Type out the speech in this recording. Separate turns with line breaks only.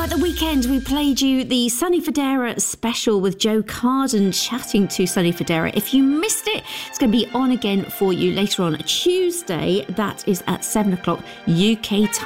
At the weekend, we played you the Sonny Fodera special with Joe Carden chatting to Sonny Fodera. If you missed it, it's going to be on again for you later on Tuesday. That is at 7 o'clock UK time.